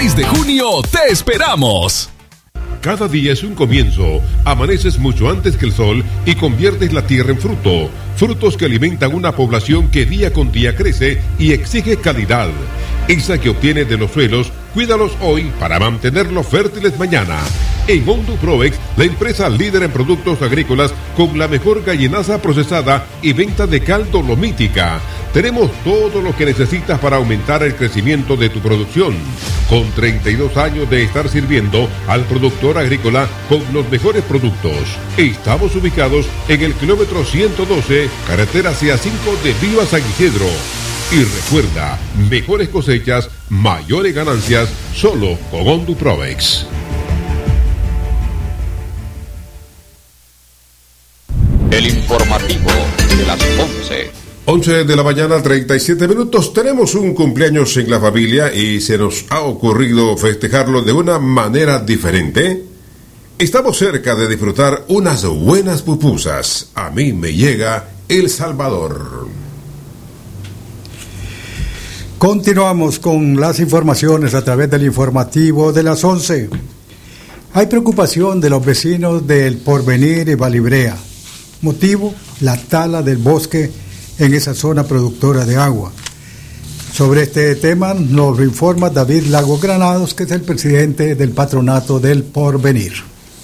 6 de junio te esperamos. Cada día es un comienzo. Amaneces mucho antes que el sol y conviertes la tierra en fruto. Frutos que alimentan una población que día con día crece y exige calidad. Esa que obtienes de los suelos, cuídalos hoy para mantenerlos fértiles mañana. En Honduprovex, la empresa líder en productos agrícolas con la mejor gallinaza procesada y venta de cal dolomítica. Tenemos todo lo que necesitas para aumentar el crecimiento de tu producción. Con 32 años de estar sirviendo al productor agrícola con los mejores productos. Estamos ubicados en el kilómetro 112, carretera CA5 de Viva San Isidro. Y recuerda, mejores cosechas, mayores ganancias, solo con Honduprovex. El informativo de las 11. 11 de la mañana, 37 minutos. Tenemos un cumpleaños en la familia y se nos ha ocurrido festejarlo de una manera diferente. Estamos cerca de disfrutar unas buenas pupusas. A mí me llega El Salvador. Continuamos con las informaciones a través del informativo de las 11. Hay preocupación de los vecinos del Porvenir y Balibrea. Motivo, la tala del bosque en esa zona productora de agua. Sobre este tema nos informa David Lago Granados, que es el presidente del patronato del Porvenir.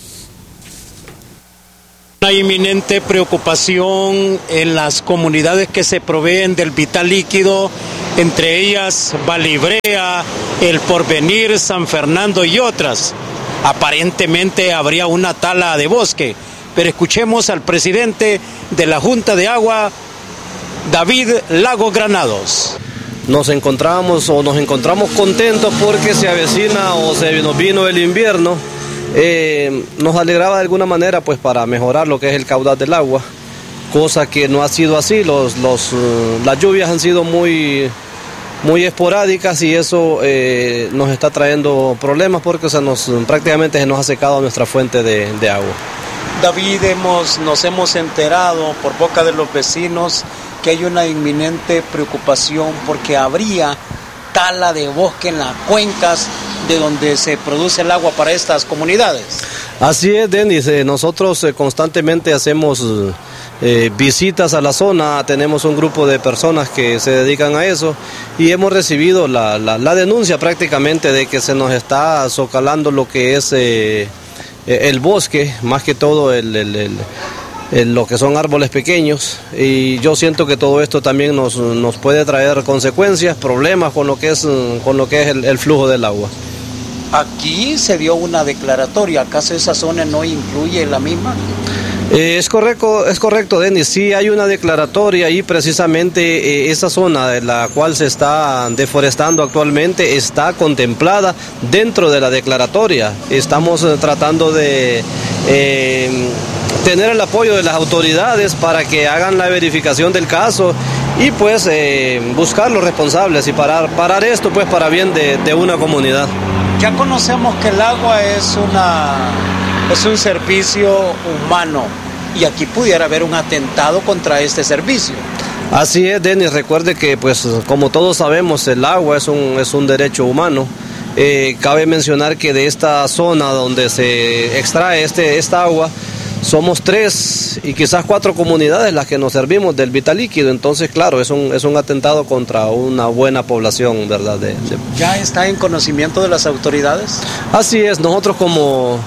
Una inminente preocupación en las comunidades que se proveen del vital líquido, entre ellas Balibrea, El Porvenir, San Fernando y otras. Aparentemente habría una tala de bosque, pero escuchemos al presidente de la Junta de Agua, David Lago Granados. Nos encontramos contentos porque se avecina o se nos vino el invierno. Nos alegraba de alguna manera pues para mejorar lo que es el caudal del agua, cosa que no ha sido así. Las lluvias han sido muy esporádicas y eso nos está trayendo problemas porque prácticamente se nos ha secado nuestra fuente de agua. David, nos hemos enterado por boca de los vecinos que hay una inminente preocupación porque habría tala de bosque en las cuencas de donde se produce el agua para estas comunidades. Así es, Denis, nosotros constantemente hacemos visitas a la zona, tenemos un grupo de personas que se dedican a eso y hemos recibido la denuncia prácticamente de que se nos está socalando lo que es el bosque, más que todo lo que son árboles pequeños, y yo siento que todo esto también nos puede traer consecuencias, problemas con lo que es el flujo del agua. Aquí se dio una declaratoria, ¿acaso esa zona no incluye la misma? Es correcto, Denis, sí hay una declaratoria y precisamente esa zona de la cual se está deforestando actualmente está contemplada dentro de la declaratoria. Estamos tratando de tener el apoyo de las autoridades para que hagan la verificación del caso y pues buscar los responsables y parar esto pues para bien de una comunidad. Ya conocemos que el agua es un servicio humano y aquí pudiera haber un atentado contra este servicio. Así es, Denis, recuerde que pues como todos sabemos el agua es un derecho humano. Cabe mencionar que de esta zona donde se extrae esta agua somos 3 y quizás 4 comunidades las que nos servimos del vital líquido, entonces claro, es un atentado contra una buena población, ¿verdad? ¿Ya está en conocimiento de las autoridades? Así es, nosotros como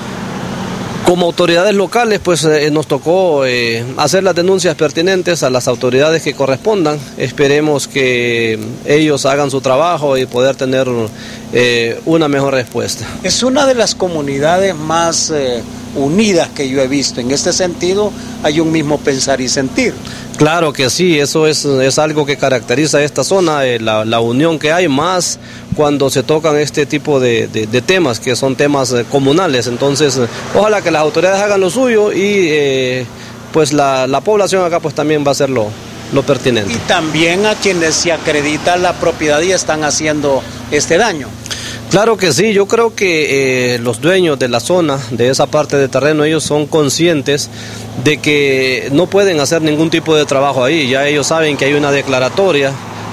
autoridades locales pues nos tocó hacer las denuncias pertinentes a las autoridades que correspondan. Esperemos que ellos hagan su trabajo y poder tener una mejor respuesta. Es una de las comunidades más unidas que yo he visto. En este sentido hay un mismo pensar y sentir. Claro que sí, eso es algo que caracteriza a esta zona, la unión que hay más cuando se tocan este tipo de temas, que son temas comunales. Entonces, ojalá que las autoridades hagan lo suyo y pues la población acá pues también va a hacer lo pertinente. Y también a quienes se acredita la propiedad y están haciendo este daño. Claro que sí, yo creo que los dueños de la zona, de esa parte de terreno, ellos son conscientes de que no pueden hacer ningún tipo de trabajo ahí. Ya ellos saben que hay una declaratoria,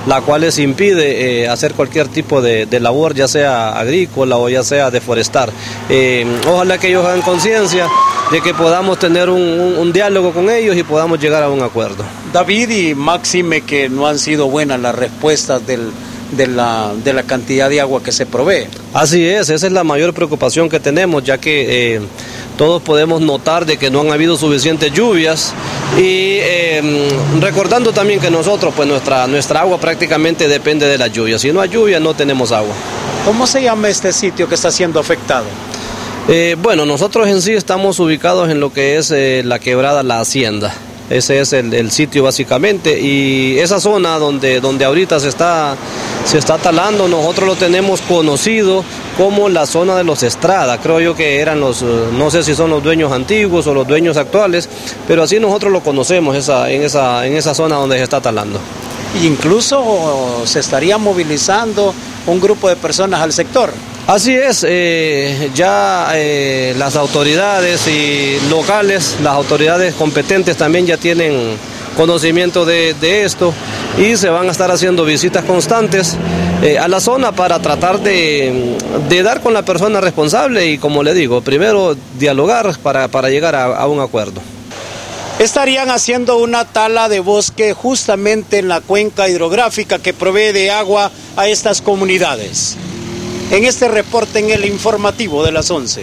la cual les impide hacer cualquier tipo de labor, ya sea agrícola o ya sea de forestar. Ojalá que ellos hagan conciencia de que podamos tener un diálogo con ellos y podamos llegar a un acuerdo. David y Máxime, que no han sido buenas las respuestas de la cantidad de agua que se provee. Así es, esa es la mayor preocupación que tenemos, ya que todos podemos notar de que no han habido suficientes lluvias y recordando también que nosotros, pues nuestra agua prácticamente depende de la lluvia. Si no hay lluvia, no tenemos agua. ¿Cómo se llama este sitio que está siendo afectado? Bueno, nosotros en sí estamos ubicados en lo que es la quebrada La Hacienda. Ese es el sitio básicamente, y esa zona donde ahorita se está talando, nosotros lo tenemos conocido como la zona de los Estrada. Creo yo que eran no sé si son los dueños antiguos o los dueños actuales, pero así nosotros lo conocemos en esa zona donde se está talando. Incluso se estaría movilizando un grupo de personas al sector. Así es, ya las autoridades locales, las autoridades competentes también ya tienen conocimiento de esto y se van a estar haciendo visitas constantes a la zona para tratar de dar con la persona responsable y, como le digo, primero dialogar para llegar a un acuerdo. Estarían haciendo una tala de bosque justamente en la cuenca hidrográfica que provee de agua a estas comunidades. En este reporte en el informativo de las 11.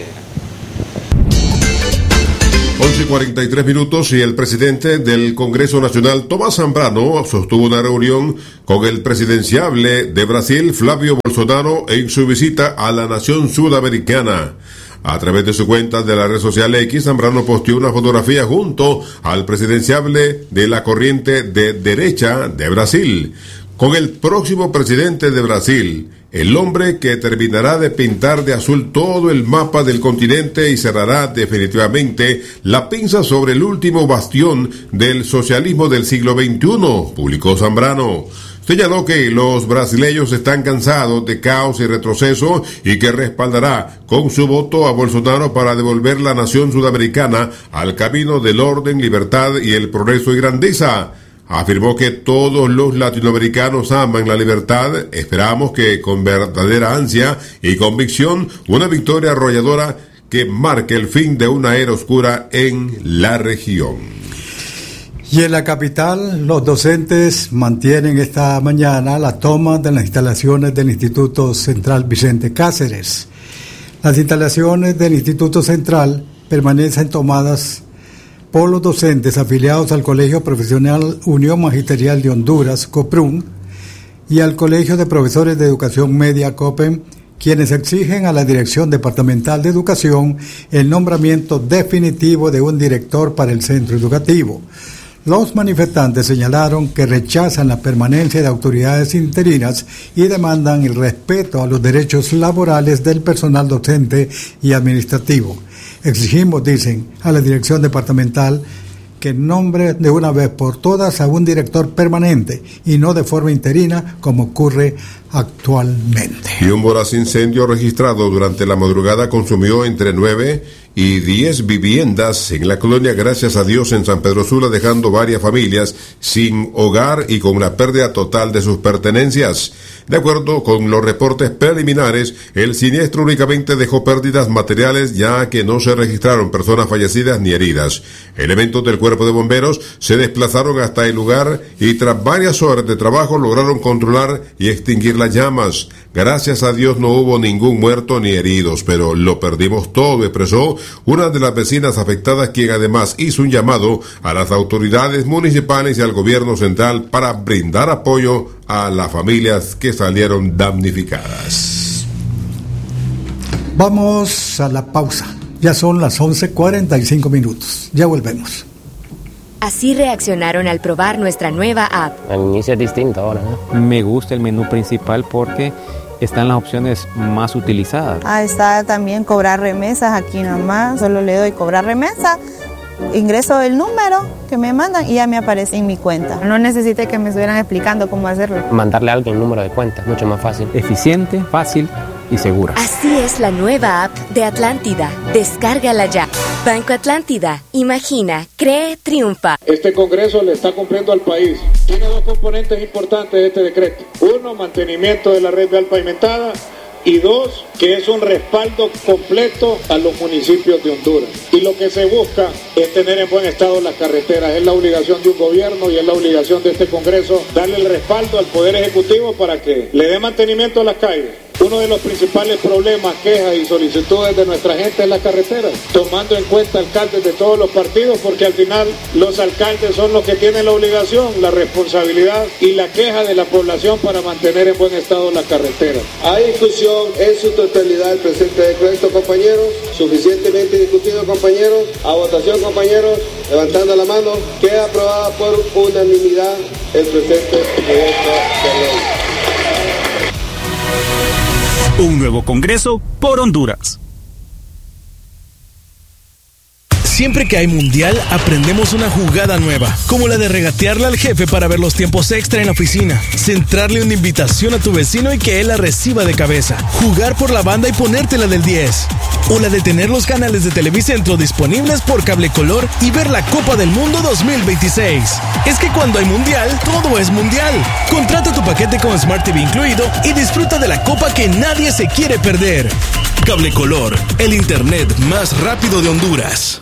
11:43 y el presidente del Congreso Nacional, Tomás Zambrano, sostuvo una reunión con el presidenciable de Brasil, Flavio Bolsonaro, en su visita a la nación sudamericana. A través de su cuenta de la red social X, Zambrano posteó una fotografía junto al presidenciable de la corriente de derecha de Brasil, con el próximo presidente de Brasil, el hombre que terminará de pintar de azul todo el mapa del continente y cerrará definitivamente la pinza sobre el último bastión del socialismo del siglo XXI, publicó Zambrano. Señaló que los brasileños están cansados de caos y retroceso y que respaldará con su voto a Bolsonaro para devolver la nación sudamericana al camino del orden, libertad y el progreso y grandeza. Afirmó que todos los latinoamericanos aman la libertad. Esperamos que con verdadera ansia y convicción una victoria arrolladora que marque el fin de una era oscura en la región. Y en la capital, los docentes mantienen esta mañana la toma de las instalaciones del Instituto Central Vicente Cáceres. Las instalaciones del Instituto Central permanecen tomadas por los docentes afiliados al Colegio Profesional Unión Magisterial de Honduras, COPRUN, y al Colegio de Profesores de Educación Media, COPEM, quienes exigen a la Dirección Departamental de Educación el nombramiento definitivo de un director para el centro educativo. Los manifestantes señalaron que rechazan la permanencia de autoridades interinas y demandan el respeto a los derechos laborales del personal docente y administrativo. Exigimos, dicen, a la dirección departamental que nombre de una vez por todas a un director permanente y no de forma interina como ocurre actualmente. Y un voraz incendio registrado durante la madrugada consumió entre 9 y 10 viviendas en la colonia Gracias a Dios en San Pedro Sula, dejando varias familias sin hogar y con la pérdida total de sus pertenencias. De acuerdo con los reportes preliminares, el siniestro únicamente dejó pérdidas materiales, ya que no se registraron personas fallecidas ni heridas. Elementos del cuerpo de bomberos se desplazaron hasta el lugar y tras varias horas de trabajo lograron controlar y extinguir las llamas. Gracias a Dios no hubo ningún muerto ni heridos, pero lo perdimos todo, expresó una de las vecinas afectadas, quien además hizo un llamado a las autoridades municipales y al gobierno central para brindar apoyo a las familias que salieron damnificadas. Vamos a la pausa. Ya son las 11:45. Ya volvemos. Así reaccionaron al probar nuestra nueva app. Al inicio es distinto ahora, ¿no? Me gusta el menú principal porque están las opciones más utilizadas. Está también cobrar remesas aquí nomás. Solo le doy cobrar remesa, ingreso el número que me mandan y ya me aparece en mi cuenta. No necesité que me estuvieran explicando cómo hacerlo. Mandarle a alguien el número de cuenta, mucho más fácil. Eficiente, fácil y segura. Así es la nueva app de Atlántida. Descárgala ya. Banco Atlántida. Imagina, cree, triunfa. Este Congreso le está cumpliendo al país Tiene dos componentes importantes este decreto. Uno, mantenimiento de la red vial pavimentada, y dos, que es un respaldo completo a los municipios de Honduras. Y lo que se busca es tener en buen estado las carreteras. Es la obligación de un gobierno y es la obligación de este Congreso darle el respaldo al Poder Ejecutivo para que le dé mantenimiento a las calles. Uno de los principales problemas, quejas y solicitudes de nuestra gente es las carreteras, tomando en cuenta alcaldes de todos los partidos, porque al final los alcaldes son los que tienen la obligación, la responsabilidad y la queja de la población para mantener en buen estado las carreteras. A discusión en su totalidad el presente decreto, compañeros, suficientemente discutido, compañeros, a votación, compañeros, levantando la mano, queda aprobada por unanimidad el presente proyecto de ley. Un nuevo Congreso por Honduras. Siempre que hay mundial, aprendemos una jugada nueva, como la de regatearle al jefe para ver los tiempos extra en la oficina, centrarle una invitación a tu vecino y que él la reciba de cabeza, jugar por la banda y ponértela del 10, o la de tener los canales de Televicentro disponibles por cable color y ver la Copa del Mundo 2026. Es que cuando hay mundial, todo es mundial. Contrata tu paquete con Smart TV incluido y disfruta de la copa que nadie se quiere perder. Cable Color, el internet más rápido de Honduras.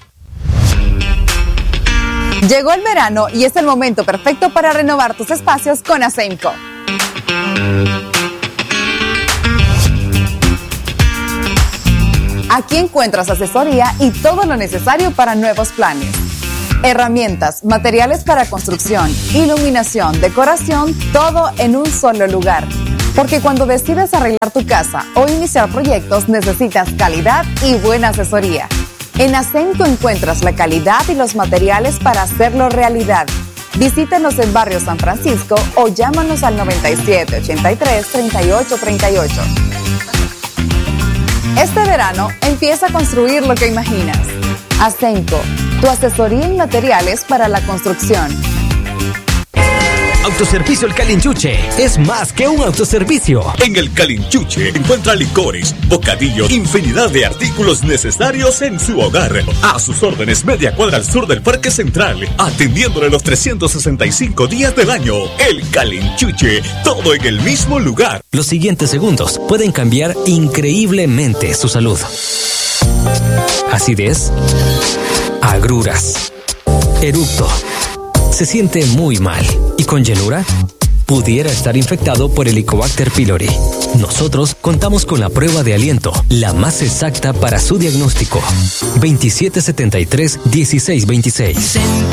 Llegó el verano y es el momento perfecto para renovar tus espacios con Asemco. Aquí encuentras asesoría y todo lo necesario para nuevos planes. Herramientas, materiales para construcción, iluminación, decoración, todo en un solo lugar. Porque cuando decides arreglar tu casa o iniciar proyectos necesitas calidad y buena asesoría. En Asemco encuentras la calidad y los materiales para hacerlo realidad. Visítanos en Barrio San Francisco o llámanos al 9783-3838. Este verano empieza a construir lo que imaginas. Asemco, tu asesoría en materiales para la construcción. Autoservicio El Calinchuche es más que un autoservicio. En El Calinchuche encuentra licores, bocadillos, infinidad de artículos necesarios en su hogar. A sus órdenes, media cuadra al sur del Parque Central, atendiéndole los 365 días del año. El Calinchuche, todo en el mismo lugar. Los siguientes segundos pueden cambiar increíblemente su salud. Acidez, agruras, eructo. Se siente muy mal y con llenura pudiera estar infectado por Helicobacter pylori. Nosotros contamos con la prueba de aliento, la más exacta para su diagnóstico. 2773-1626.